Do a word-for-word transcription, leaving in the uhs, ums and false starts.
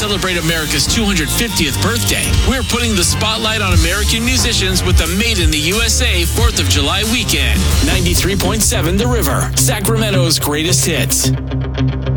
celebrate America's two hundred fiftieth birthday, we're putting the spotlight on American musicians with the Made in the U S A fourth of July weekend. ninety-three point seven The River, Sacramento's greatest hits.